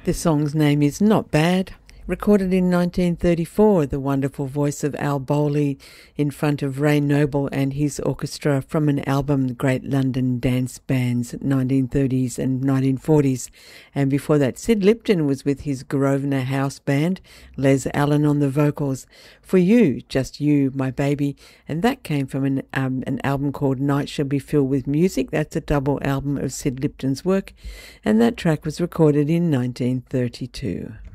The song's name is Not Bad. Recorded in 1934, the wonderful voice of Al Bowley in front of Ray Noble and his orchestra from an album, Great London Dance Bands, 1930s and 1940s. And before that, Sid Lipton was with his Grosvenor House Band, Les Allen on the vocals. For You, Just You, My Baby. And that came from an album called Night Shall Be Filled with Music. That's a double album of Sid Lipton's work. And that track was recorded in 1932.